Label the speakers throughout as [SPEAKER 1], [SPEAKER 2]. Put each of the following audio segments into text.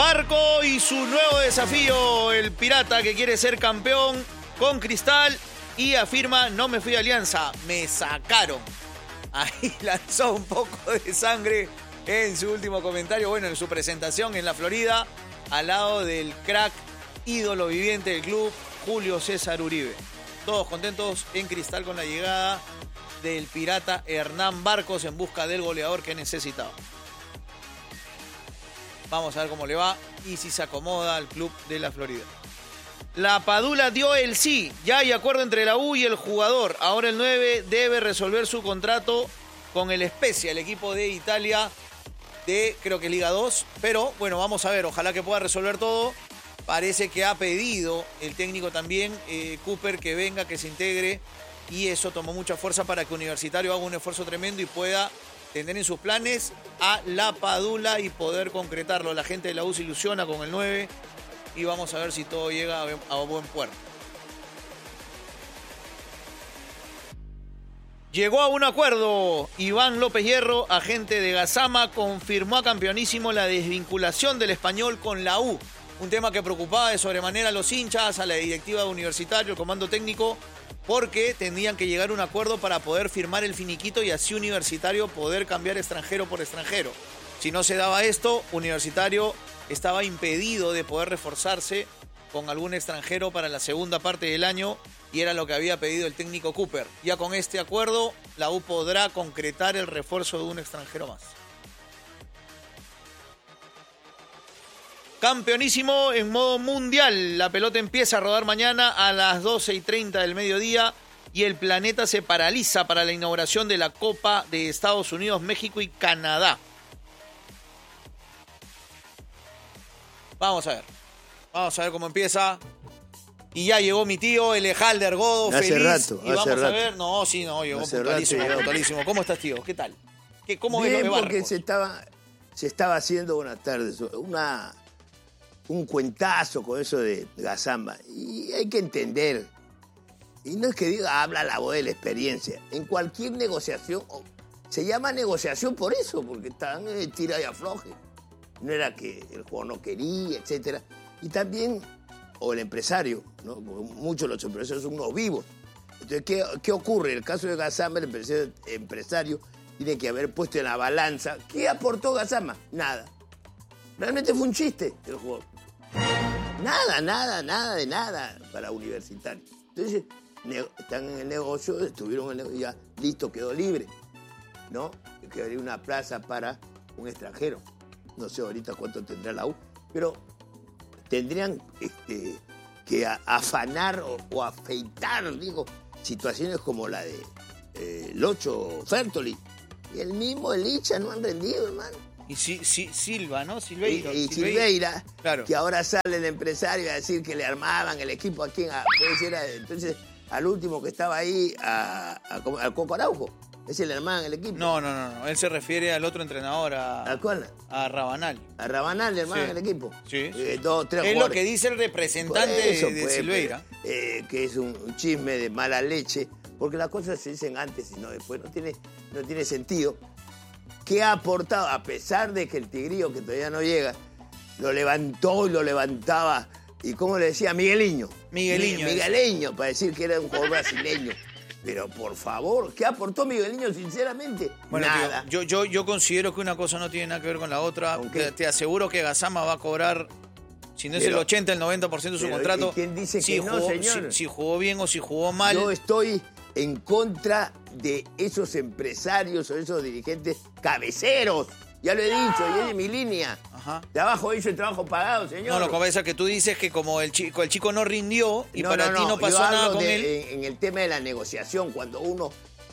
[SPEAKER 1] Barco y su nuevo desafío, el Pirata que quiere ser campeón con Cristal y afirma: no me fui a Alianza, me sacaron. Ahí lanzó un poco de sangre en su último comentario, bueno, en su presentación en la Florida, al lado del crack ídolo viviente del club, Julio César Uribe. Todos contentos en Cristal con la llegada del Pirata Hernán Barcos en busca del goleador que necesitaba. Vamos a ver cómo le va y si se acomoda al club de la Florida. La Padula dio el sí. Ya hay acuerdo entre la U y el jugador. Ahora el 9 debe resolver su contrato con el Spezia, el equipo de Italia de, creo que Liga 2. Pero bueno, vamos a ver. Ojalá que pueda resolver todo. Parece que ha pedido el técnico también, Cooper, que venga, que se integre. Y eso tomó mucha fuerza para que Universitario haga un esfuerzo tremendo y pueda tener en sus planes a la Padula y poder concretarlo. La gente de la U se ilusiona con el 9 y vamos a ver si todo llega a buen puerto. Llegó a un acuerdo. Iván López Hierro, agente de Gazama, confirmó a Campeonísimo la desvinculación del Español con la U. Un tema que preocupaba de sobremanera a los hinchas, a la directiva de Universitario, el comando técnico, porque tendrían que llegar a un acuerdo para poder firmar el finiquito y así Universitario poder cambiar extranjero por extranjero. Si no se daba esto, Universitario estaba impedido de poder reforzarse con algún extranjero para la segunda parte del año y era lo que había pedido el técnico Cooper. Ya con este acuerdo, la U podrá concretar el refuerzo de un extranjero más. Campeonísimo en modo mundial. La pelota empieza a rodar mañana a las 12:30 del mediodía y el planeta se paraliza para la inauguración de la Copa de Estados Unidos, México y Canadá. Vamos a ver cómo empieza. Y ya llegó mi tío, el Ejalder Godo,
[SPEAKER 2] hace
[SPEAKER 1] feliz.
[SPEAKER 2] Rato,
[SPEAKER 1] y vamos
[SPEAKER 2] hace
[SPEAKER 1] a
[SPEAKER 2] rato.
[SPEAKER 1] ver. No, llegó
[SPEAKER 2] Hace
[SPEAKER 1] puntualísimo,
[SPEAKER 2] rato,
[SPEAKER 1] puntualísimo. ¿Cómo estás, tío? ¿Qué tal? ¿Cómo ves lo
[SPEAKER 2] Bien,
[SPEAKER 1] de Barcos?
[SPEAKER 2] porque se estaba haciendo, buenas tardes, un cuentazo con eso de Gazamba. Y hay que entender. Y no es que diga, habla la voz de la experiencia. En cualquier negociación, se llama negociación por eso, porque están en tira y afloje. No era que el jugador no quería, etcétera. Y también, o el empresario, ¿no? Porque muchos de los empresarios son unos vivos. Entonces, ¿qué ocurre? En el caso de Gazamba, el empresario tiene que haber puesto en la balanza. ¿Qué aportó Gazamba? Nada. Realmente fue un chiste el jugador. Nada de nada para Universitario. Entonces, están en el negocio, estuvieron en el negocio, ya listo, quedó libre, ¿no? Quedaría una plaza para un extranjero. No sé ahorita cuánto tendrá la U, pero tendrían que afanar o afeitar, digo, situaciones como la de Locho Fertoli. Y el mismo Licha no han rendido, hermano.
[SPEAKER 1] Y Silva, ¿no? Silveira.
[SPEAKER 2] Y Silveira,
[SPEAKER 1] claro.
[SPEAKER 2] Que ahora sale el empresario a decir que le armaban el equipo a quien puede ser, entonces al último que estaba ahí, al Coco Araujo. Ese le armaban el equipo.
[SPEAKER 1] No. Él se refiere al otro entrenador,
[SPEAKER 2] ¿A cuál?
[SPEAKER 1] a Rabanal.
[SPEAKER 2] A Rabanal le armaban el equipo.
[SPEAKER 1] Sí.
[SPEAKER 2] 2, 3
[SPEAKER 1] Es
[SPEAKER 2] jugadores.
[SPEAKER 1] lo que dice el representante
[SPEAKER 2] Eso,
[SPEAKER 1] de Silveira.
[SPEAKER 2] Que es un chisme de mala leche, porque las cosas se dicen antes y no después. No tiene sentido. ¿Qué ha aportado? A pesar de que el Tigrillo, que todavía no llega, lo levantó y lo levantaba. ¿Y cómo le decía? Migueliño, para decir que era un jugador brasileño. Pero, por favor, ¿qué aportó Migueliño, sinceramente?
[SPEAKER 1] Bueno,
[SPEAKER 2] nada.
[SPEAKER 1] tío, yo considero que una cosa no tiene nada que ver con la otra. Te aseguro que Gazama va a cobrar, si no es el 80, el 90% de su contrato.
[SPEAKER 2] ¿Y quién dice
[SPEAKER 1] si
[SPEAKER 2] que no,
[SPEAKER 1] jugó,
[SPEAKER 2] señor?
[SPEAKER 1] si jugó bien o si jugó mal.
[SPEAKER 2] Yo estoy en contra de esos empresarios o esos dirigentes cabeceros. Ya lo he dicho, y es mi línea.
[SPEAKER 1] Ajá.
[SPEAKER 2] Trabajo hecho y trabajo pagado, señor.
[SPEAKER 1] No, lo que pasa es que tú dices que como el chico no rindió y para ti no pasó
[SPEAKER 2] yo
[SPEAKER 1] nada
[SPEAKER 2] hablo
[SPEAKER 1] con él.
[SPEAKER 2] En el tema de la negociación, cuando uno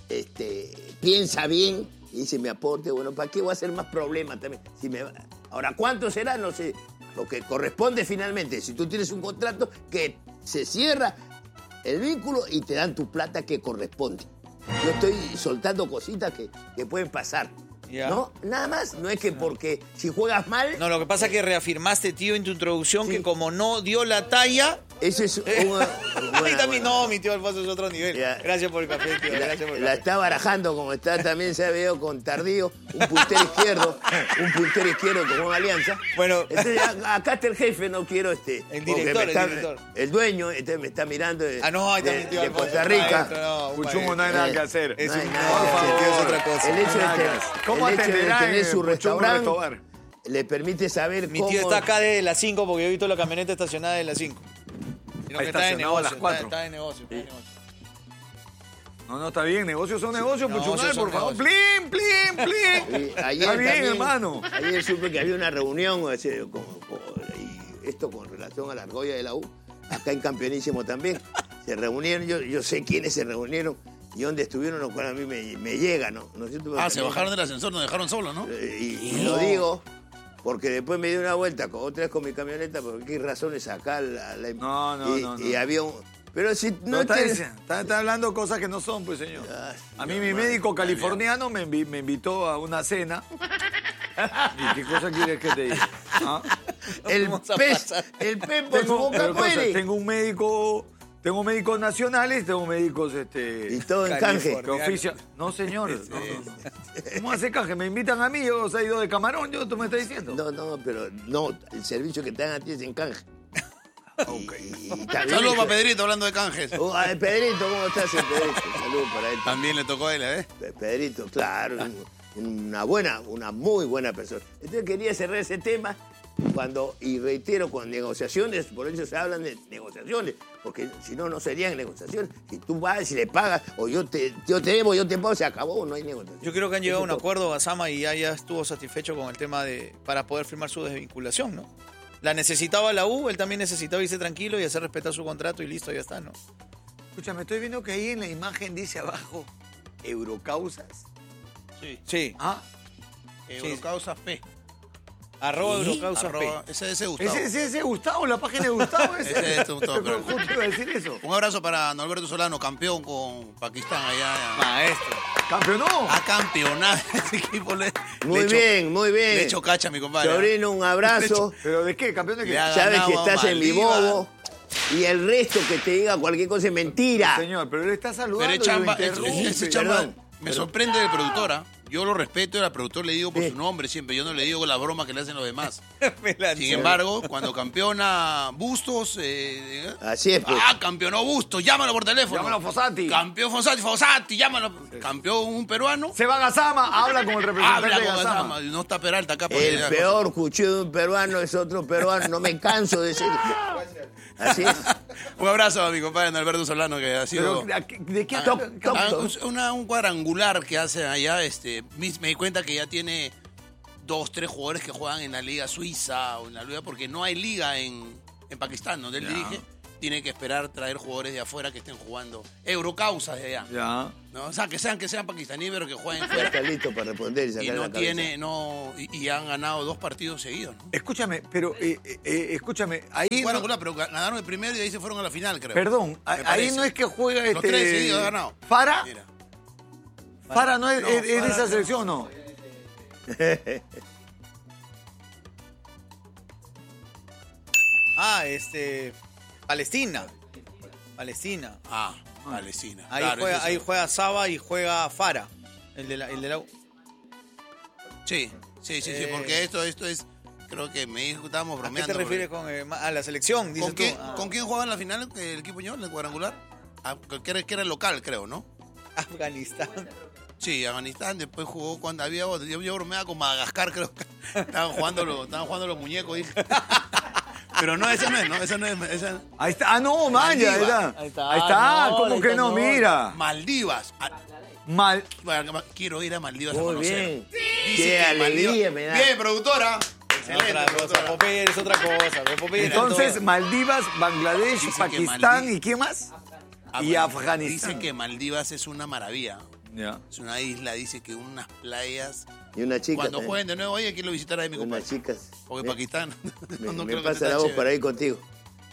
[SPEAKER 2] piensa bien y dice, me aporte, bueno, ¿para qué voy a hacer más problemas también? Ahora, ¿cuánto será? No sé. Lo que corresponde finalmente, si tú tienes un contrato que se cierra el vínculo y te dan tu plata que corresponde. Yo estoy soltando cositas que pueden pasar.
[SPEAKER 1] Ya.
[SPEAKER 2] ¿No? Nada más. No es que porque si juegas mal...
[SPEAKER 1] No, lo que pasa es que reafirmaste, tío, en tu introducción
[SPEAKER 2] Sí.
[SPEAKER 1] que como no dio la talla,
[SPEAKER 2] Eso es
[SPEAKER 1] Ahí también, no, mi tío Alfonso es otro nivel.
[SPEAKER 2] Ya.
[SPEAKER 1] Gracias por el café, tío. Gracias por el
[SPEAKER 2] La
[SPEAKER 1] café.
[SPEAKER 2] está barajando, como está también se ha veo con Tardío, un puntero izquierdo con Juan Alianza.
[SPEAKER 1] Bueno.
[SPEAKER 2] Entonces, acá está el jefe, no quiero
[SPEAKER 1] El
[SPEAKER 2] porque
[SPEAKER 1] director,
[SPEAKER 2] me está-
[SPEAKER 1] el director.
[SPEAKER 2] el dueño, me está mirando
[SPEAKER 1] No, ahí también, tío
[SPEAKER 2] de
[SPEAKER 1] Alfonso.
[SPEAKER 2] Costa Rica.
[SPEAKER 1] Maestro, no, un
[SPEAKER 3] Puchumo, no
[SPEAKER 1] maestro.
[SPEAKER 3] hay nada que hacer.
[SPEAKER 1] Es
[SPEAKER 2] No hay
[SPEAKER 1] un
[SPEAKER 2] nada
[SPEAKER 1] por
[SPEAKER 2] que hacer.
[SPEAKER 1] favor, es otra cosa.
[SPEAKER 2] El hecho de,
[SPEAKER 3] ¿Cómo
[SPEAKER 2] el hecho de
[SPEAKER 3] atenderá
[SPEAKER 2] tener
[SPEAKER 3] en
[SPEAKER 2] su
[SPEAKER 3] Puchumo
[SPEAKER 2] restaurante
[SPEAKER 3] Restobar?
[SPEAKER 2] le permite saber
[SPEAKER 1] Mi
[SPEAKER 2] cómo...
[SPEAKER 1] tío está acá desde las 5 porque yo he visto la camioneta estacionada desde las 5. Sino
[SPEAKER 3] Ahí
[SPEAKER 1] que está de
[SPEAKER 3] estacionado a las
[SPEAKER 1] negocio,
[SPEAKER 3] 4.
[SPEAKER 1] está de negocio, está de negocio.
[SPEAKER 3] No, está bien. Negocios son negocios,
[SPEAKER 1] negocios
[SPEAKER 3] Puchumal,
[SPEAKER 1] son
[SPEAKER 3] por favor.
[SPEAKER 1] negocios.
[SPEAKER 3] ¡Plin, plin, plin!
[SPEAKER 2] Y ayer
[SPEAKER 3] Está bien,
[SPEAKER 2] también,
[SPEAKER 3] hermano.
[SPEAKER 2] Ayer supe que había una reunión, y esto con relación a la argolla de la U, acá en Campeonísimo también. Se reunieron, yo sé quiénes se reunieron y dónde estuvieron, lo cual a mí me llega, ¿no? ¿No es cierto? Porque
[SPEAKER 4] Se
[SPEAKER 2] también-
[SPEAKER 4] bajaron del ascensor, nos dejaron solos, ¿no?
[SPEAKER 2] Y lo digo porque después me di una vuelta otra vez con mi camioneta, porque qué razones acá
[SPEAKER 3] No.
[SPEAKER 2] y había un... Pero si
[SPEAKER 3] No,
[SPEAKER 2] no
[SPEAKER 3] está,
[SPEAKER 2] te...
[SPEAKER 3] está hablando cosas que no son, pues, señor.
[SPEAKER 2] Ay,
[SPEAKER 3] A mí
[SPEAKER 2] Dios
[SPEAKER 3] mi
[SPEAKER 2] mío.
[SPEAKER 3] médico californiano me invitó a una cena. ¿Y qué cosa quieres que te diga? ¿Ah?
[SPEAKER 2] el
[SPEAKER 1] Vamos a
[SPEAKER 2] pez
[SPEAKER 1] pasar.
[SPEAKER 2] por su boca
[SPEAKER 3] pero cosas,
[SPEAKER 2] puede.
[SPEAKER 3] tengo médicos nacionales, tengo médicos
[SPEAKER 2] Y todo en canje.
[SPEAKER 3] que ofician. No, señor. No. ¿Cómo hace canje? Me invitan a mí, yo se ha ido de camarón, tú me estás diciendo.
[SPEAKER 2] No, pero no, el servicio que te dan a ti es en canje. Y también-
[SPEAKER 4] Saludos para Pedrito hablando de canjes.
[SPEAKER 2] A ver, Pedrito, ¿cómo estás, Pedrito? Saludos para él.
[SPEAKER 4] También le tocó a él, ¿eh?
[SPEAKER 2] Pedrito, claro, una muy buena persona. Entonces quería cerrar ese tema y reitero, con negociaciones, por eso se hablan de negociaciones, porque si no, no serían negociaciones. Si tú vas y le pagas, o yo te debo, yo te pago, se acabó, no hay negociación.
[SPEAKER 1] Yo creo que han llegado a un
[SPEAKER 2] Eso es todo.
[SPEAKER 1] acuerdo, Basama, y ya estuvo satisfecho con el tema para poder firmar su desvinculación, ¿no? La necesitaba la U, él también necesitaba irse tranquilo y hacer respetar su contrato y listo, ya está, ¿no?
[SPEAKER 3] Escúchame, estoy viendo que ahí en la imagen dice abajo Eurocausas.
[SPEAKER 1] Sí.
[SPEAKER 3] ¿Ah?
[SPEAKER 4] Eurocausas P.
[SPEAKER 1] Arroba Eurocausas
[SPEAKER 4] Arroba-
[SPEAKER 1] P.
[SPEAKER 4] Ese Gustavo.
[SPEAKER 3] Ese Gustavo, la página de Gustavo.
[SPEAKER 4] Ese es Gustavo, pero-
[SPEAKER 3] Justo iba a decir eso.
[SPEAKER 4] Un abrazo para Norberto Solano, campeón con Pakistán allá.
[SPEAKER 1] Maestro.
[SPEAKER 3] ¡Campeonó!
[SPEAKER 4] A campeonato. Ese equipo le
[SPEAKER 2] Muy
[SPEAKER 4] echó-
[SPEAKER 2] bien, muy bien.
[SPEAKER 4] Le echo cacha a mi compadre.
[SPEAKER 2] Sobrino, un abrazo.
[SPEAKER 3] ¿Pero de qué? ¿Campeón de qué?
[SPEAKER 4] Le ha
[SPEAKER 2] Sabes que
[SPEAKER 4] ganado
[SPEAKER 2] estás
[SPEAKER 4] a
[SPEAKER 2] en mi
[SPEAKER 4] Maldivas.
[SPEAKER 2] bobo. Y el resto que te diga cualquier cosa es mentira.
[SPEAKER 3] Señor, pero él está saludando
[SPEAKER 4] Pero es
[SPEAKER 3] y lo
[SPEAKER 4] chamba,
[SPEAKER 3] interrumpe.
[SPEAKER 4] ese chamba
[SPEAKER 2] Perdón.
[SPEAKER 4] me sorprende de productora. Yo lo respeto y al productor le digo por
[SPEAKER 2] Sí.
[SPEAKER 4] su nombre siempre. Yo no le digo la broma que le hacen los demás.
[SPEAKER 1] Me lancé.
[SPEAKER 4] Sin embargo, cuando campeona Bustos,
[SPEAKER 2] Así es, pues.
[SPEAKER 4] campeonó Bustos, llámalo por teléfono.
[SPEAKER 3] Llámalo a Fossati.
[SPEAKER 4] Campeón Fossati, llámalo. Campeón un peruano.
[SPEAKER 3] Se va a Gasama, habla con el representante
[SPEAKER 4] Habla
[SPEAKER 3] de
[SPEAKER 4] con
[SPEAKER 3] Gasama.
[SPEAKER 4] Gasama. No está Peralta acá.
[SPEAKER 2] El peor cuchillo de un peruano es otro peruano. No me canso de decir. Así es.
[SPEAKER 4] Un abrazo a mi compadre Norberto Solano, que ha sido...
[SPEAKER 3] Pero, ¿de qué
[SPEAKER 2] Top,
[SPEAKER 3] habla?
[SPEAKER 2] top.
[SPEAKER 4] Un cuadrangular que hace allá. Me di cuenta que ya tiene 2, 3 jugadores que juegan en la Liga Suiza o en la Liga, porque no hay liga en Pakistán, donde él dirige. Tiene que esperar traer jugadores de afuera que estén jugando Eurocausas de allá.
[SPEAKER 3] Ya.
[SPEAKER 4] ¿No? O sea, que sean pakistaníes, pero que jueguen
[SPEAKER 2] Ya
[SPEAKER 4] fuera.
[SPEAKER 2] está listo para responder y
[SPEAKER 4] Y
[SPEAKER 2] sacar
[SPEAKER 4] no
[SPEAKER 2] la cabeza.
[SPEAKER 4] tiene, y han ganado 2 partidos seguidos, ¿no?
[SPEAKER 3] Escúchame, pero escúchame, ahí
[SPEAKER 4] Bueno,
[SPEAKER 3] no-
[SPEAKER 4] pero ganaron el primero y ahí se fueron a la final, creo.
[SPEAKER 3] perdón,
[SPEAKER 4] Me
[SPEAKER 3] ahí
[SPEAKER 4] parece.
[SPEAKER 3] no es que juega
[SPEAKER 4] Los 3 seguidos ha ganado.
[SPEAKER 3] ¿Fara?
[SPEAKER 4] Mira.
[SPEAKER 3] ¿Fara no es,
[SPEAKER 4] No,
[SPEAKER 3] es de
[SPEAKER 4] Fara
[SPEAKER 3] esa
[SPEAKER 4] no.
[SPEAKER 3] selección o no?
[SPEAKER 1] Palestina. Palestina.
[SPEAKER 4] Palestina.
[SPEAKER 1] Ahí,
[SPEAKER 4] Claro,
[SPEAKER 1] juega,
[SPEAKER 4] ese
[SPEAKER 1] ahí
[SPEAKER 4] es-
[SPEAKER 1] juega Saba y juega Fara. El de la U.
[SPEAKER 4] Sí, porque esto es, creo que me dijo que estábamos
[SPEAKER 1] ¿A qué
[SPEAKER 4] bromeando.
[SPEAKER 1] te refieres con a la selección? Dices
[SPEAKER 4] ¿Con
[SPEAKER 1] tú.
[SPEAKER 4] quién,
[SPEAKER 1] Ah,
[SPEAKER 4] ¿Con quién jugaba en la final el equipo español, el cuadrangular? Que era el local, creo, ¿no?
[SPEAKER 1] Afganistán.
[SPEAKER 4] Sí, Afganistán, después jugó cuando había otro. Yo bromeaba con Madagascar, creo que estaban jugando los muñecos, dije. Pero no, esa no es, ¿no? Esa no es. Esa...
[SPEAKER 3] Ahí está. Ah, no, Maya, ahí está.
[SPEAKER 1] Ahí está.
[SPEAKER 3] Ahí está.
[SPEAKER 1] No,
[SPEAKER 3] ¿Cómo
[SPEAKER 1] ahí
[SPEAKER 3] que
[SPEAKER 1] está,
[SPEAKER 3] no?
[SPEAKER 1] no.
[SPEAKER 3] Mira.
[SPEAKER 4] Maldivas.
[SPEAKER 3] Mal.
[SPEAKER 4] Bueno, quiero ir a Maldivas a
[SPEAKER 2] Muy
[SPEAKER 4] conocer.
[SPEAKER 2] bien.
[SPEAKER 4] Dice
[SPEAKER 2] Qué
[SPEAKER 4] que
[SPEAKER 2] alegría me da.
[SPEAKER 4] Bien, productora. Excelente,
[SPEAKER 1] Otra cosa.
[SPEAKER 4] productora.
[SPEAKER 1] Popeye es otra cosa. Popeye está en
[SPEAKER 3] Entonces,
[SPEAKER 1] todo.
[SPEAKER 3] Maldivas, Bangladesh,
[SPEAKER 4] Dice que
[SPEAKER 3] Pakistán
[SPEAKER 4] Maldi-
[SPEAKER 3] y ¿quién más?
[SPEAKER 4] Ah,
[SPEAKER 3] Y
[SPEAKER 4] bueno,
[SPEAKER 3] Afganistán.
[SPEAKER 4] Dice que Maldivas es una maravilla.
[SPEAKER 3] Ya.
[SPEAKER 4] Es una isla, dice que unas playas.
[SPEAKER 2] Y una chica.
[SPEAKER 4] Cuando
[SPEAKER 2] también.
[SPEAKER 4] jueguen de nuevo, oye, quiero visitar a mi
[SPEAKER 2] Unas
[SPEAKER 4] compadre.
[SPEAKER 2] chicas.
[SPEAKER 4] Porque
[SPEAKER 2] Me-
[SPEAKER 4] Pakistán
[SPEAKER 2] Me,
[SPEAKER 4] no
[SPEAKER 2] me
[SPEAKER 4] creo que
[SPEAKER 2] pasa
[SPEAKER 4] esté
[SPEAKER 2] la
[SPEAKER 4] tan
[SPEAKER 2] voz
[SPEAKER 4] chévere.
[SPEAKER 2] para ir contigo.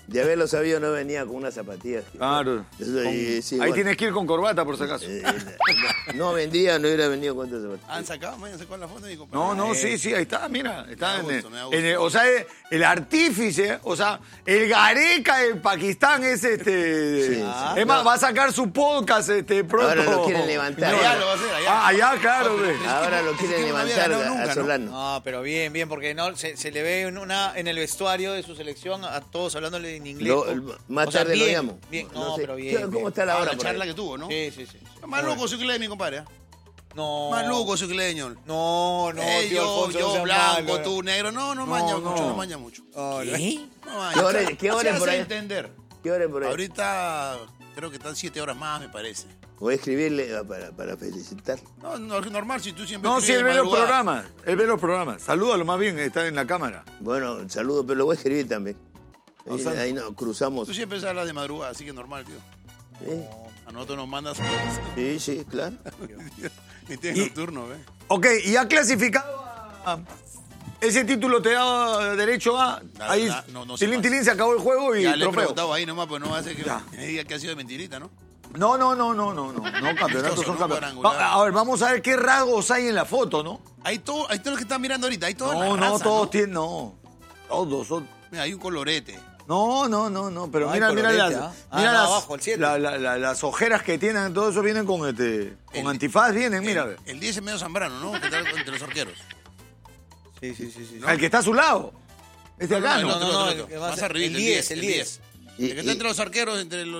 [SPEAKER 2] De haberlo sabido no venía con unas zapatillas.
[SPEAKER 3] Claro.
[SPEAKER 2] Sí,
[SPEAKER 3] Ahí
[SPEAKER 2] bueno.
[SPEAKER 3] tienes que ir con corbata, por si acaso.
[SPEAKER 2] No vendría, no hubiera venido con estas zapatillas.
[SPEAKER 4] ¿Han sacado? ¿Me han sacado la foto de mi compadre?
[SPEAKER 3] No, sí, ahí está, mira. Está
[SPEAKER 4] Me da gusto, me da gusto.
[SPEAKER 3] o sea, el artífice, o sea, el Gareca de Pakistán es
[SPEAKER 2] Sí,
[SPEAKER 3] es más, va a sacar su podcast pronto.
[SPEAKER 2] Ahora lo quieren levantar.
[SPEAKER 4] No, allá lo va a hacer, allá.
[SPEAKER 3] Ah, allá, claro, ve.
[SPEAKER 2] Ahora lo quieren
[SPEAKER 4] no había
[SPEAKER 2] levantar
[SPEAKER 4] ganado nunca,
[SPEAKER 2] a
[SPEAKER 4] ¿no?
[SPEAKER 2] Solano.
[SPEAKER 1] No, pero bien, porque no se le ve en el vestuario de su selección a todos hablándole en inglés.
[SPEAKER 2] Más
[SPEAKER 1] O sea,
[SPEAKER 2] tarde lo
[SPEAKER 1] bien,
[SPEAKER 2] llamo.
[SPEAKER 1] Bien,
[SPEAKER 2] No
[SPEAKER 1] no,
[SPEAKER 2] sé.
[SPEAKER 1] pero bien.
[SPEAKER 2] ¿Cómo está la hora
[SPEAKER 4] La
[SPEAKER 2] por
[SPEAKER 4] charla
[SPEAKER 2] ahí?
[SPEAKER 4] que tuvo, ¿no?
[SPEAKER 1] Sí.
[SPEAKER 4] Más loco su mi compadre.
[SPEAKER 1] No.
[SPEAKER 4] Más loco su señor.
[SPEAKER 1] No, tío Alfonso, no
[SPEAKER 4] yo
[SPEAKER 1] seas
[SPEAKER 4] blanco,
[SPEAKER 1] malo.
[SPEAKER 4] tú negro. No maña mucho, no maña mucho.
[SPEAKER 1] Oh,
[SPEAKER 2] ¿Qué
[SPEAKER 4] No
[SPEAKER 2] hora
[SPEAKER 4] maña.
[SPEAKER 2] es- qué hora
[SPEAKER 4] Se
[SPEAKER 2] es por
[SPEAKER 4] hace
[SPEAKER 2] ahí?
[SPEAKER 4] entender.
[SPEAKER 2] ¿Qué hora es por ahí?
[SPEAKER 4] Ahorita creo que están 7 horas más, me parece.
[SPEAKER 2] Voy a escribirle para felicitar.
[SPEAKER 4] No, normal, si tú siempre
[SPEAKER 3] No, sí,
[SPEAKER 4] escribes
[SPEAKER 3] él ve los
[SPEAKER 4] madrugada.
[SPEAKER 3] programas. Él ve los programas. Salúdalo más bien, está en la cámara.
[SPEAKER 2] Bueno, saludo, pero lo voy a escribir también.
[SPEAKER 3] O sea,
[SPEAKER 2] Ahí nos cruzamos.
[SPEAKER 4] Tú siempre hablas de madrugada, así que normal, tío.
[SPEAKER 2] ¿Eh?
[SPEAKER 4] A nosotros nos mandas
[SPEAKER 2] Sí, claro.
[SPEAKER 4] ni tienes nocturno, ¿ves?
[SPEAKER 3] Ok, y ha clasificado a... Ese título te da derecho a...
[SPEAKER 4] Nada,
[SPEAKER 3] Ahí,
[SPEAKER 4] no sé
[SPEAKER 3] tilín,
[SPEAKER 4] más.
[SPEAKER 3] tilín, se acabó el juego y
[SPEAKER 4] Ya le he
[SPEAKER 3] trofeo.
[SPEAKER 4] preguntado ahí nomás, pues no va a ser que
[SPEAKER 3] Ya.
[SPEAKER 4] me diga que ha sido de mentirita, ¿no?
[SPEAKER 3] No, campeonatos
[SPEAKER 4] Amistoso,
[SPEAKER 3] son
[SPEAKER 4] ¿no?
[SPEAKER 3] campeonatos.
[SPEAKER 4] Cuadrangular.
[SPEAKER 3] A ver, vamos a ver qué rasgos hay en la foto, ¿no?
[SPEAKER 4] Ahí todos los que están mirando ahorita, ahí todos
[SPEAKER 3] No, todos tienen... No, todos son...
[SPEAKER 4] Mira, hay un colorete.
[SPEAKER 3] No, pero
[SPEAKER 1] No,
[SPEAKER 3] mira,
[SPEAKER 1] hay
[SPEAKER 3] mira
[SPEAKER 1] colorete,
[SPEAKER 3] las,
[SPEAKER 1] ¿ah?
[SPEAKER 3] mira
[SPEAKER 1] No,
[SPEAKER 3] las,
[SPEAKER 1] abajo, el 7.
[SPEAKER 3] las ojeras que tienen, todo eso vienen con con antifaz, vienen, mira.
[SPEAKER 4] El 10 es medio Zambrano, ¿no? Que está entre los arqueros.
[SPEAKER 1] Sí.
[SPEAKER 3] Al que está a su lado. Este acá,
[SPEAKER 4] el
[SPEAKER 3] ¿no?
[SPEAKER 4] otro,
[SPEAKER 1] no,
[SPEAKER 4] el otro.
[SPEAKER 1] el que va a
[SPEAKER 4] Más
[SPEAKER 1] ser-
[SPEAKER 4] arriba,
[SPEAKER 1] el 10, el 10.
[SPEAKER 4] El que está entre los arqueros, entre los...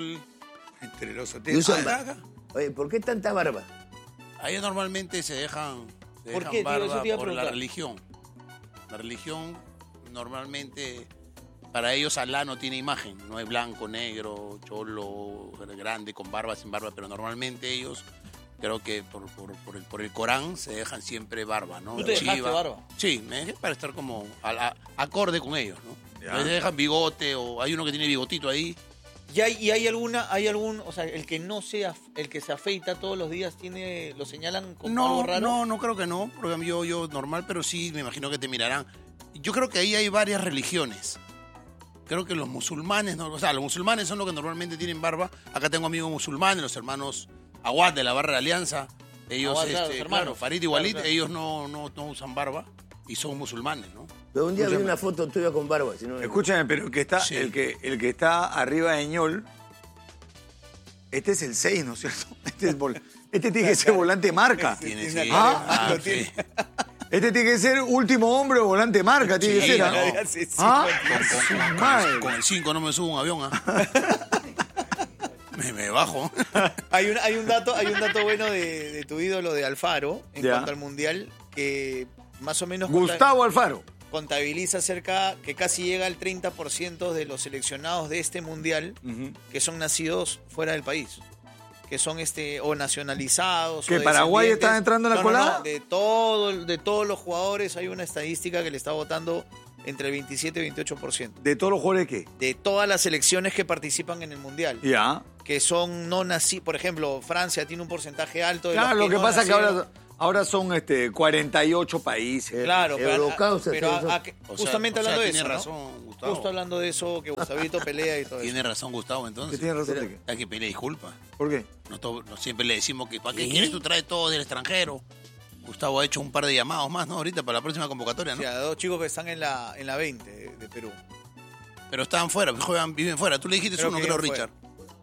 [SPEAKER 2] Y usan
[SPEAKER 4] Ah, acá.
[SPEAKER 2] Oye, ¿por qué tanta barba?
[SPEAKER 4] Ahí normalmente se dejan
[SPEAKER 1] ¿Por qué, tío? Eso
[SPEAKER 4] barba
[SPEAKER 1] te iba a
[SPEAKER 4] por la
[SPEAKER 1] preguntar.
[SPEAKER 4] religión. La religión normalmente, para ellos Alá no tiene imagen. No es blanco, negro, cholo, grande, con barba, sin barba. Pero normalmente ellos, creo que por el Corán, se dejan siempre barba, ¿no?
[SPEAKER 1] ¿Tú te dejaste
[SPEAKER 4] Chiva.
[SPEAKER 1] barba?
[SPEAKER 4] Sí, me dejé para estar como acorde con ellos, ¿no?
[SPEAKER 3] Ya.
[SPEAKER 4] Les dejan bigote o hay uno que tiene bigotito ahí.
[SPEAKER 1] ¿Y hay algún, o sea, el que no sea, el que se afeita todos los días lo señalan como algo raro?
[SPEAKER 4] No creo que no, porque yo normal, pero sí me imagino que te mirarán. Yo creo que ahí hay varias religiones. Creo que los musulmanes, no, o sea, los musulmanes son los que normalmente tienen barba. Acá tengo amigos musulmanes, los hermanos Aguad de la Barra de Alianza. Ellos,
[SPEAKER 1] Aguad, claro, los hermanos.
[SPEAKER 4] claro, Farid y Walid,
[SPEAKER 1] Claro.
[SPEAKER 4] ellos no usan barba y son musulmanes, ¿no?
[SPEAKER 2] Pero un día vi una foto tuya con barba. Si no,
[SPEAKER 3] Escúchame, pero
[SPEAKER 4] Sí.
[SPEAKER 3] el que está arriba de Ñol, este es el 6, ¿no es cierto? Este tiene que ser volante marca.
[SPEAKER 4] Tiene,
[SPEAKER 1] tiene
[SPEAKER 4] sí.
[SPEAKER 1] una
[SPEAKER 4] Ah, sí.
[SPEAKER 3] Este tiene que ser último hombre o volante marca, tiene que
[SPEAKER 4] Sí,
[SPEAKER 3] ser. ¿ah?
[SPEAKER 4] no.
[SPEAKER 1] Sí,
[SPEAKER 3] ¿Ah?
[SPEAKER 4] Con-
[SPEAKER 3] Madre.
[SPEAKER 4] Con el 5 no me subo a un avión, ¿ah? me bajo.
[SPEAKER 1] Hay un dato bueno de tu ídolo de Alfaro en
[SPEAKER 3] Ya.
[SPEAKER 1] cuanto al mundial que más o menos
[SPEAKER 3] Gustavo Alfaro.
[SPEAKER 1] contabiliza cerca que casi llega al 30% de los seleccionados de este mundial que son nacidos fuera del país, que son o nacionalizados.
[SPEAKER 3] ¿Que
[SPEAKER 1] o
[SPEAKER 3] Paraguay
[SPEAKER 1] descendientes.
[SPEAKER 3] está entrando en la
[SPEAKER 1] No,
[SPEAKER 3] colada?
[SPEAKER 1] no, de todos los jugadores hay una estadística que le está votando entre el 27 y 28%.
[SPEAKER 3] ¿De todos los jugadores qué?
[SPEAKER 1] De todas las selecciones que participan en el mundial,
[SPEAKER 3] Ya.
[SPEAKER 1] que son no nacidos, por ejemplo, Francia tiene un porcentaje alto de
[SPEAKER 3] Claro,
[SPEAKER 1] los
[SPEAKER 3] lo que
[SPEAKER 1] no
[SPEAKER 3] pasa es que
[SPEAKER 1] nacieron.
[SPEAKER 3] ahora son 48 países.
[SPEAKER 1] Claro,
[SPEAKER 2] Eurocausa,
[SPEAKER 1] pero
[SPEAKER 2] sí,
[SPEAKER 1] justamente hablando de
[SPEAKER 4] tiene
[SPEAKER 1] eso, ¿no?
[SPEAKER 4] razón, Gustavo.
[SPEAKER 1] Justo hablando de eso, que Gustavito pelea y todo eso.
[SPEAKER 4] Tiene razón Gustavo,
[SPEAKER 3] ¿Qué
[SPEAKER 4] entonces.
[SPEAKER 3] tiene razón de qué?
[SPEAKER 4] Hay que pedir disculpas.
[SPEAKER 3] ¿Por qué?
[SPEAKER 4] No siempre le decimos que ¿para qué quieres tú traes todo del extranjero? Gustavo ha hecho un par de llamados más, ¿no? Ahorita para la próxima convocatoria,
[SPEAKER 1] O
[SPEAKER 4] ¿no?
[SPEAKER 1] sea, dos chicos que están en la 20 de Perú.
[SPEAKER 4] Pero estaban fuera, viven fuera. Tú le dijiste
[SPEAKER 1] Creo
[SPEAKER 4] uno,
[SPEAKER 1] que
[SPEAKER 4] creo,
[SPEAKER 1] viven
[SPEAKER 4] Richard.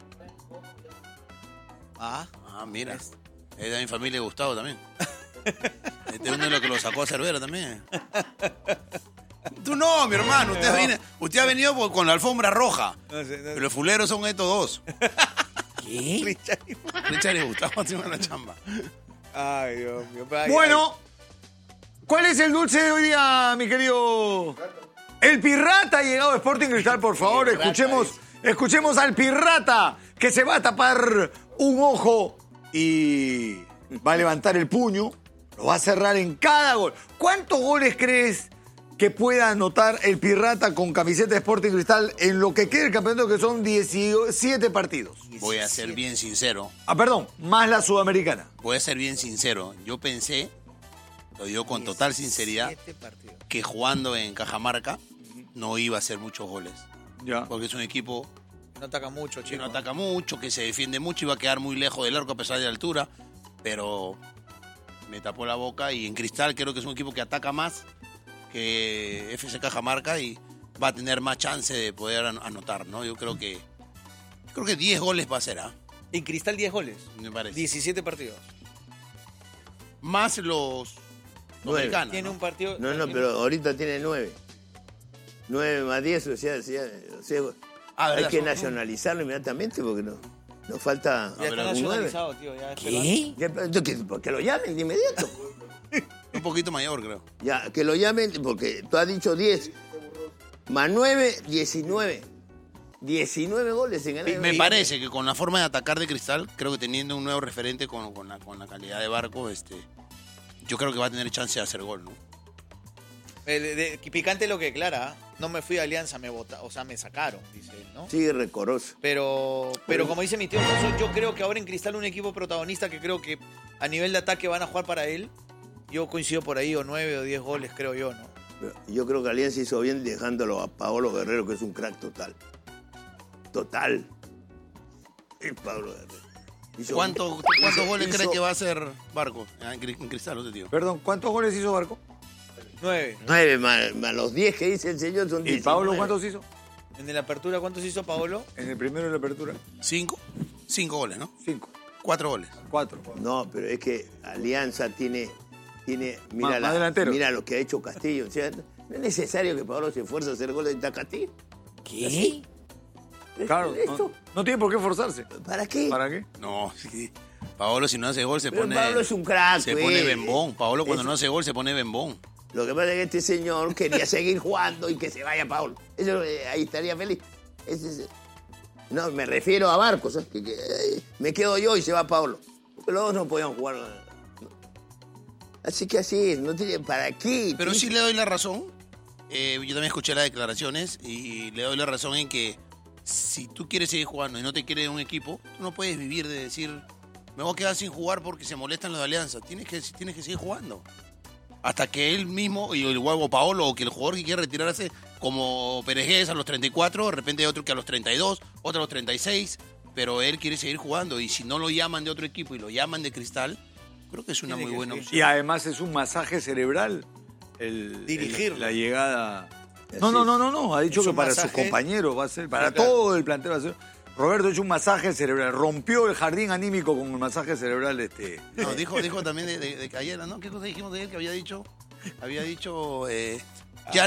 [SPEAKER 1] Ah,
[SPEAKER 4] Ah, mira. Es de mi familia de Gustavo también. Este es uno de los que lo sacó a Cervera también. Tú no, mi hermano. Usted ha venido con la alfombra roja. Pero los fuleros son estos dos.
[SPEAKER 1] ¿qué?
[SPEAKER 4] Richard y Gustavo hacen la chamba.
[SPEAKER 1] Ay, Dios mío. Ay,
[SPEAKER 3] Bueno, ¿cuál es el dulce de hoy día, mi querido? El Pirrata ha llegado a Sporting Cristal, por favor. Escuchemos al Pirrata, que se va a tapar un ojo y va a levantar el puño, lo va a cerrar en cada gol. ¿Cuántos goles crees que pueda anotar el Pirrata con camiseta de Sporting Cristal en lo que queda el campeonato, que son 17 partidos?
[SPEAKER 4] Voy a ser bien sincero.
[SPEAKER 3] Ah, perdón, más la sudamericana.
[SPEAKER 4] Voy a ser bien sincero. Yo pensé, lo digo con total sinceridad,
[SPEAKER 1] 17 partidos.
[SPEAKER 4] que jugando en Cajamarca no iba a hacer muchos goles.
[SPEAKER 3] Ya.
[SPEAKER 4] Porque es un equipo
[SPEAKER 1] No ataca mucho,
[SPEAKER 4] que
[SPEAKER 1] chico.
[SPEAKER 4] no ataca mucho, que se defiende mucho y va a quedar muy lejos del arco a pesar de la altura. Pero me tapó la boca y en Cristal creo que es un equipo que ataca más que FC Cajamarca y va a tener más chance de poder anotar, ¿no? Yo creo que 10 goles va a ser, ¿ah?
[SPEAKER 1] En Cristal 10 goles.
[SPEAKER 4] Me parece.
[SPEAKER 1] 17 partidos.
[SPEAKER 4] Más los
[SPEAKER 2] Nueve.
[SPEAKER 4] americanos.
[SPEAKER 1] Tiene
[SPEAKER 4] ¿no?
[SPEAKER 1] un partido...
[SPEAKER 2] No, pero ahorita tiene 9. 9 más 10, o sea,
[SPEAKER 4] Ah,
[SPEAKER 2] hay
[SPEAKER 4] ¿verdad?
[SPEAKER 2] que
[SPEAKER 4] Son-
[SPEAKER 2] nacionalizarlo inmediatamente porque nos falta
[SPEAKER 1] Ya está
[SPEAKER 4] pero
[SPEAKER 2] un 9.
[SPEAKER 1] nacionalizado, tío. Ya es
[SPEAKER 4] ¿Qué?
[SPEAKER 2] Que lo llamen de inmediato.
[SPEAKER 4] Un poquito mayor, creo.
[SPEAKER 2] Ya, que lo llamen, porque tú has dicho 10. Más 9, 19. 19 goles en el
[SPEAKER 4] Me parece que con la forma de atacar de Cristal, creo que teniendo un nuevo referente con la calidad de Barco, yo creo que va a tener chance de hacer gol, ¿no?
[SPEAKER 1] Picante lo que declara. No me fui a Alianza, me sacaron, dice él, ¿no?
[SPEAKER 2] Sigue recoroso.
[SPEAKER 1] Pero como dice mi tío Alfonso, yo creo que ahora en Cristal un equipo protagonista que creo que a nivel de ataque van a jugar para él. Yo coincido por ahí, o 9 o 10 goles, creo yo, ¿no?
[SPEAKER 2] Pero yo creo que Alianza hizo bien dejándolo a Paolo Guerrero, que es un crack total. Total. Es Pablo Guerrero.
[SPEAKER 4] ¿Cuántos goles cree que va a hacer Barco en Cristal, usted, tío?
[SPEAKER 3] Perdón, ¿cuántos goles hizo Barco?
[SPEAKER 1] 9.
[SPEAKER 2] 9 más los 10 que dice el señor son 10.
[SPEAKER 3] ¿Y Pablo cuántos hizo?
[SPEAKER 1] En la apertura, ¿cuántos hizo Paolo?
[SPEAKER 3] En el primero de la apertura.
[SPEAKER 4] 5 goles, ¿no?
[SPEAKER 3] 5.
[SPEAKER 4] 4 goles.
[SPEAKER 3] 4.
[SPEAKER 2] No, pero es que Alianza tiene mira,
[SPEAKER 3] Más delantero.
[SPEAKER 2] mira lo que ha hecho Castillo. O sea, no es necesario que Pablo se esfuerce a hacer goles de Castillo.
[SPEAKER 4] ¿Qué?
[SPEAKER 3] Claro,
[SPEAKER 2] ¿Esto?
[SPEAKER 3] no tiene por qué forzarse.
[SPEAKER 2] ¿Para qué?
[SPEAKER 3] ¿Para qué?
[SPEAKER 4] No, sí. Paolo si no hace gol se
[SPEAKER 2] Pero
[SPEAKER 4] pone...
[SPEAKER 2] Pablo es un crack,
[SPEAKER 4] Se
[SPEAKER 2] pues.
[SPEAKER 4] pone bembón. Paolo cuando
[SPEAKER 2] Es-
[SPEAKER 4] no hace gol se pone bembón.
[SPEAKER 2] Lo que pasa es que este señor quería seguir jugando y que se vaya Pablo. Eso, ahí estaría feliz. No, me refiero a Barcos. ¿Eh? Me quedo yo y se va Pablo. Porque los dos no podían jugar. Así que así es. No tiene para qué.
[SPEAKER 4] Pero sí le doy la razón. Yo también escuché las declaraciones y le doy la razón en que si tú quieres seguir jugando y no te quiere un equipo, tú no puedes vivir de decir, me voy a quedar sin jugar porque se molestan los de Alianza. Tienes que seguir jugando. Hasta que él mismo, y el huevo Paolo, o que el jugador que quiere retirarse, como Perejés a los 34, de repente hay otro que a los 32, otro a los 36, pero él quiere seguir jugando. Y si no lo llaman de otro equipo y lo llaman de Cristal, creo que es una
[SPEAKER 1] Tiene
[SPEAKER 4] muy
[SPEAKER 1] que
[SPEAKER 4] buena
[SPEAKER 1] seguir.
[SPEAKER 4] opción.
[SPEAKER 3] Y además es un masaje cerebral.
[SPEAKER 1] Dirigirlo.
[SPEAKER 3] La llegada. No. Ha dicho
[SPEAKER 1] Es
[SPEAKER 3] que
[SPEAKER 1] un
[SPEAKER 3] para
[SPEAKER 1] masaje.
[SPEAKER 3] sus compañeros va a ser, para
[SPEAKER 1] Sí, claro.
[SPEAKER 3] todo el plantel va a ser. Roberto ha hecho un masaje cerebral. Rompió el jardín anímico con el masaje cerebral.
[SPEAKER 4] No, dijo también de que ayer, ¿no? ¿Qué cosa dijimos de él que había dicho? Había dicho, ya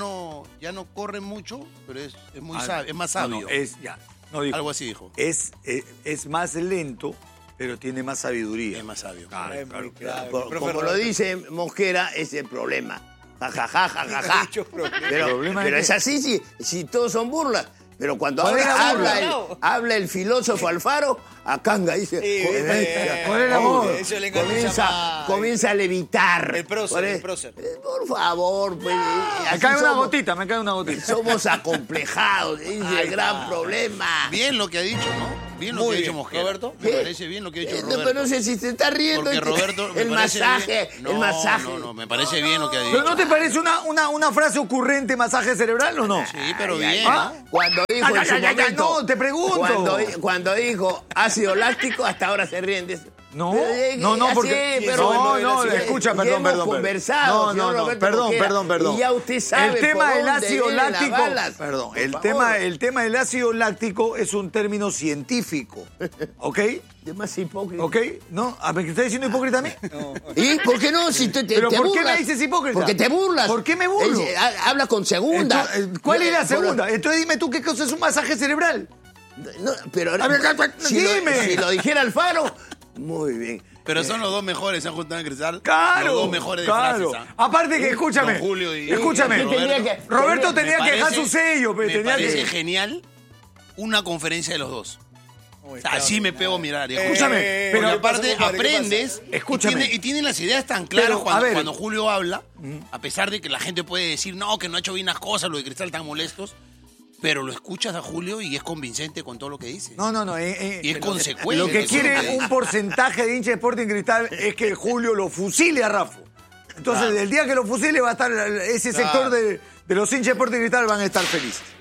[SPEAKER 4] no corre mucho, pero es muy sabio, es más sabio.
[SPEAKER 3] Dijo,
[SPEAKER 4] Algo así dijo.
[SPEAKER 3] es más lento, pero tiene más sabiduría.
[SPEAKER 4] Es más sabio.
[SPEAKER 3] Claro,
[SPEAKER 1] Es
[SPEAKER 3] claro.
[SPEAKER 1] muy clave. Profe
[SPEAKER 2] Como lo
[SPEAKER 1] Roberto.
[SPEAKER 2] dice Mosquera, es el problema. Ja, ja, ja, ja, ja, ja.
[SPEAKER 1] Muchos problemas.
[SPEAKER 2] Pero
[SPEAKER 3] ¿de
[SPEAKER 2] es
[SPEAKER 3] qué?
[SPEAKER 2] así, si todos son burlas. Pero cuando
[SPEAKER 3] ¿Cuál es la
[SPEAKER 1] burla?
[SPEAKER 2] habla el filósofo Alfaro, Acanga dice,
[SPEAKER 1] Sí,
[SPEAKER 2] "Joder,
[SPEAKER 3] ¿cuál es la
[SPEAKER 2] hombre,
[SPEAKER 3] burla?
[SPEAKER 1] Eso le encanta, se llama-
[SPEAKER 2] comienza a levitar.
[SPEAKER 1] El prócer,
[SPEAKER 2] ¿Cuál es?
[SPEAKER 1] el prócer.
[SPEAKER 2] Por favor, pues.
[SPEAKER 3] Me
[SPEAKER 2] así
[SPEAKER 3] cae una
[SPEAKER 2] somos.
[SPEAKER 3] gotita, me cae una gotita.
[SPEAKER 2] Somos acomplejados, ese es
[SPEAKER 1] Ahí
[SPEAKER 2] el gran
[SPEAKER 1] está.
[SPEAKER 2] problema.
[SPEAKER 4] Bien lo que ha dicho, ¿no? Bien lo
[SPEAKER 1] Muy
[SPEAKER 4] que ha dicho
[SPEAKER 1] bien.
[SPEAKER 4] Mosquera.
[SPEAKER 1] ¿Roberto?
[SPEAKER 4] Me
[SPEAKER 2] ¿Qué?
[SPEAKER 4] parece bien lo que ha dicho
[SPEAKER 2] No,
[SPEAKER 4] Roberto.
[SPEAKER 2] pero no sé si se está riendo.
[SPEAKER 4] Porque Roberto, me
[SPEAKER 2] el
[SPEAKER 4] parece
[SPEAKER 2] masaje,
[SPEAKER 4] bien.
[SPEAKER 2] el masaje.
[SPEAKER 4] No, me parece bien lo que ha dicho.
[SPEAKER 3] ¿Pero no te parece una frase ocurrente, masaje cerebral o no?
[SPEAKER 4] Sí, pero
[SPEAKER 2] Ay,
[SPEAKER 4] bien,
[SPEAKER 2] ay,
[SPEAKER 4] ¿no?
[SPEAKER 2] Cuando dijo en su momento.
[SPEAKER 3] no, te pregunto.
[SPEAKER 2] Cuando dijo ácido láctico, hasta ahora se ríen de eso.
[SPEAKER 3] No,
[SPEAKER 2] Pero,
[SPEAKER 3] no,
[SPEAKER 2] así
[SPEAKER 3] porque...
[SPEAKER 2] es, pero
[SPEAKER 3] no,
[SPEAKER 2] bueno,
[SPEAKER 3] escucha,
[SPEAKER 2] ya
[SPEAKER 3] perdón.
[SPEAKER 2] hemos conversado, señor Roberto Mosquera,
[SPEAKER 3] Perdón.
[SPEAKER 2] y ya usted sabe
[SPEAKER 3] El tema
[SPEAKER 2] por
[SPEAKER 3] del
[SPEAKER 2] dónde
[SPEAKER 3] ácido
[SPEAKER 2] vienen las
[SPEAKER 3] láctico...
[SPEAKER 2] balas.
[SPEAKER 3] Perdón,
[SPEAKER 2] Por
[SPEAKER 3] el
[SPEAKER 2] favor.
[SPEAKER 3] tema del ácido láctico es un término científico, ¿ok?
[SPEAKER 2] Es más hipócrita.
[SPEAKER 3] ¿Ok? ¿No? ¿Me estás diciendo hipócrita a mí?
[SPEAKER 2] ¿Y por qué no? Si te
[SPEAKER 3] ¿Pero
[SPEAKER 2] te
[SPEAKER 3] por qué
[SPEAKER 2] burlas.
[SPEAKER 3] me dices hipócrita?
[SPEAKER 2] Porque te burlas.
[SPEAKER 3] ¿Por qué me burlo?
[SPEAKER 2] Habla con segunda.
[SPEAKER 3] Entonces, ¿cuál es la
[SPEAKER 2] Por-
[SPEAKER 3] segunda? Entonces dime tú qué cosa es un masaje cerebral.
[SPEAKER 2] No, pero
[SPEAKER 3] A ver, dime.
[SPEAKER 2] si lo dijera Alfaro, muy bien.
[SPEAKER 4] Pero son los dos mejores, se han juntado en Cristal.
[SPEAKER 3] Claro,
[SPEAKER 4] Los dos mejores de
[SPEAKER 3] claro.
[SPEAKER 4] frases. ¿ah?
[SPEAKER 3] Aparte que, escúchame,
[SPEAKER 4] Don Julio y
[SPEAKER 3] escúchame,
[SPEAKER 4] Roberto.
[SPEAKER 3] Roberto tenía
[SPEAKER 4] Me
[SPEAKER 3] que dejar
[SPEAKER 4] parece-
[SPEAKER 3] su sello,
[SPEAKER 4] Me
[SPEAKER 3] tenía
[SPEAKER 4] parece
[SPEAKER 3] que...
[SPEAKER 4] genial una conferencia de los dos.
[SPEAKER 1] Uy,
[SPEAKER 4] O sea, así me pego a mirar. Y
[SPEAKER 3] Escúchame,
[SPEAKER 4] pero
[SPEAKER 3] pero-
[SPEAKER 4] aparte
[SPEAKER 1] ¿qué pasa, compadre? ¿Qué
[SPEAKER 4] aprendes
[SPEAKER 3] Escúchame.
[SPEAKER 4] y tienen las ideas tan claras
[SPEAKER 3] Pero, a ver.
[SPEAKER 4] cuando Julio habla, a pesar de que la gente puede decir, no, que no ha hecho bien las cosas, los de Cristal están molestos, pero lo escuchas a Julio y es convincente con todo lo que dice.
[SPEAKER 3] No.
[SPEAKER 4] Y es consecuente.
[SPEAKER 3] Lo que
[SPEAKER 4] eso es lo
[SPEAKER 3] quiere
[SPEAKER 4] que
[SPEAKER 3] un
[SPEAKER 4] dice.
[SPEAKER 3] porcentaje de hincha de Sporting Cristal es que Julio lo fusile a Rafa. Entonces,
[SPEAKER 4] Claro.
[SPEAKER 3] el día que lo fusile va a estar ese sector de los hinchas de Sporting Cristal van a estar felices.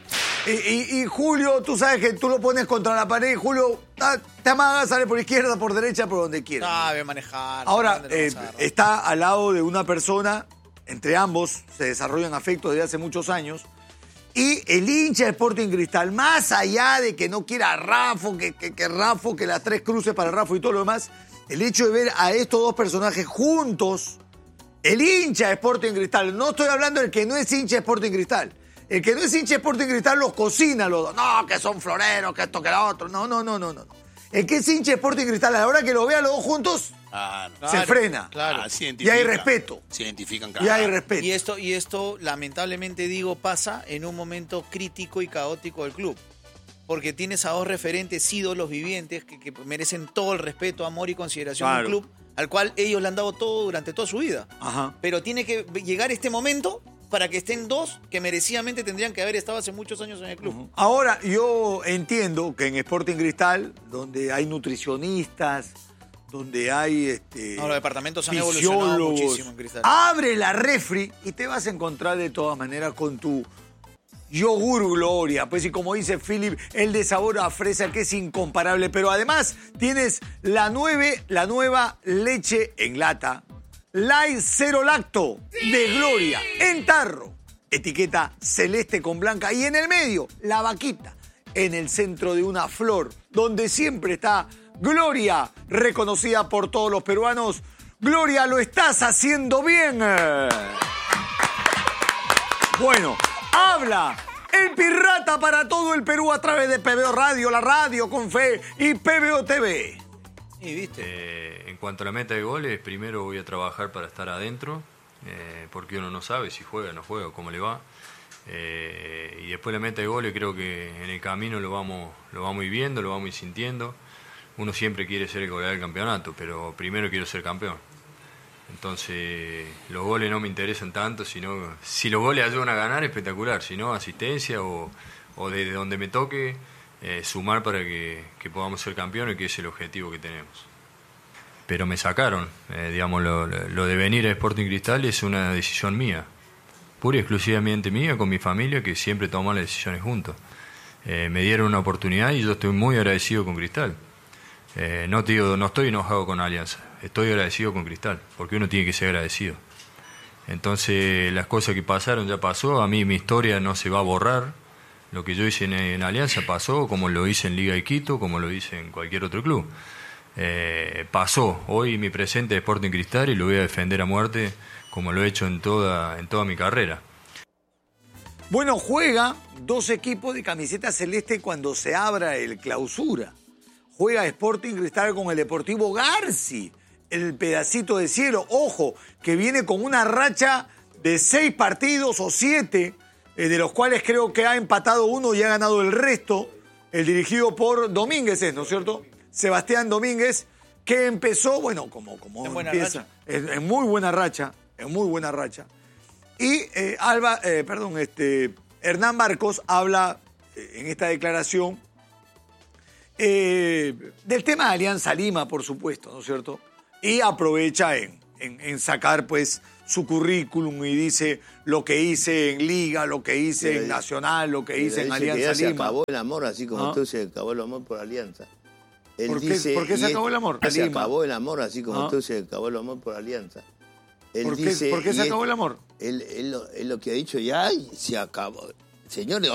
[SPEAKER 3] Y Julio, tú sabes que tú lo pones contra la pared y Julio te amaga, sale por izquierda, por derecha, por donde quiera.
[SPEAKER 1] Sabe manejar.
[SPEAKER 3] Ahora,
[SPEAKER 1] sabe dónde lo
[SPEAKER 3] está al lado de una persona, entre ambos se desarrollan afectos desde hace muchos años, y el hincha de Sporting Cristal, más allá de que no quiera a Rafo, que Rafo, que las 3 cruces para Rafo y todo lo demás, el hecho de ver a estos dos personajes juntos, el hincha de Sporting Cristal, no estoy hablando del que no es hincha de Sporting Cristal, el que no es hincha de Sporting Cristal los cocina los dos, no, que son floreros, que esto, que lo otro, no. El que es hincha de Sporting Cristal, a la hora que lo vea los dos juntos, se frena.
[SPEAKER 1] Claro.
[SPEAKER 3] Y hay respeto.
[SPEAKER 4] Se identifican,
[SPEAKER 3] Y hay respeto.
[SPEAKER 1] Y esto, lamentablemente digo, pasa en un momento crítico y caótico del club. Porque tienes a dos referentes ídolos vivientes que merecen todo el respeto, amor y consideración del club, al cual ellos le han dado todo durante toda su vida.
[SPEAKER 3] Ajá.
[SPEAKER 1] Pero tiene que llegar este momento para que estén dos que merecidamente tendrían que haber estado hace muchos años en el club.
[SPEAKER 3] Ahora, yo entiendo que en Sporting Cristal, donde hay nutricionistas, donde hay
[SPEAKER 1] los departamentos han evolucionado muchísimo en Cristal.
[SPEAKER 3] Abre la refri y te vas a encontrar de todas maneras con tu yogur Gloria. Pues y como dice Philip, el de sabor a fresa que es incomparable. Pero además tienes la nueva leche en lata. Light Cero Lacto de Gloria en tarro. Etiqueta celeste con blanca. Y en el medio, la vaquita. En el centro de una flor, donde siempre está Gloria, reconocida por todos los peruanos. Gloria, lo estás haciendo bien. Bueno, habla el Pirrata para todo el Perú a través de PBO Radio, la radio con fe y PBO TV.
[SPEAKER 1] Y viste.
[SPEAKER 5] En cuanto a la meta de goles, primero voy a trabajar para estar adentro, porque uno no sabe si juega o no juega, cómo le va. Y después la meta de goles creo que en el camino lo vamos viendo, lo vamos sintiendo. Uno siempre quiere ser el goleador del campeonato, pero primero quiero ser campeón. Entonces los goles no me interesan tanto, sino si los goles ayudan a ganar, espectacular. Si no, asistencia o desde donde me toque, sumar para que podamos ser campeones, que es el objetivo que tenemos. Pero me sacaron, digamos, lo de venir a Sporting Cristal es una decisión mía, pura y exclusivamente mía, con mi familia, que siempre tomamos las decisiones juntos. Me dieron una oportunidad y yo estoy muy agradecido con Cristal. No estoy enojado con Alianza, estoy agradecido con Cristal, porque uno tiene que ser agradecido. Entonces, las cosas que pasaron ya pasó, a mí mi historia no se va a borrar. Lo que yo hice en Alianza pasó, como lo hice en Liga de Quito, como lo hice en cualquier otro club. Pasó, hoy mi presente es Sporting Cristal y lo voy a defender a muerte, como lo he hecho en toda mi carrera.
[SPEAKER 3] Bueno, juega 2 equipos de camiseta celeste cuando se abra el clausura. Juega Sporting Cristal con el Deportivo Garci, el pedacito de cielo. Ojo, que viene con una racha de 6 partidos o 7, de los cuales creo que ha empatado 1 y ha ganado el resto. El dirigido por Domínguez, ¿no es cierto? Sebastián Domínguez, que empezó, bueno, como empieza, en muy buena racha, Y Hernán Barcos habla en esta declaración del tema de Alianza Lima, por supuesto, ¿no es cierto? Y aprovecha en sacar, pues, su currículum y dice lo que hice en Liga, lo que hice en Nacional, lo que hice en Alianza
[SPEAKER 2] que ya
[SPEAKER 3] Lima.
[SPEAKER 2] Se acabó el amor, así como tú se acabó el amor por Alianza.
[SPEAKER 3] ¿Por qué se acabó el amor?
[SPEAKER 2] Se acabó el amor, así como tú se acabó el amor por Alianza.
[SPEAKER 3] ¿Por qué se acabó el amor?
[SPEAKER 2] Él lo que ha dicho ya y se acabó. Señor,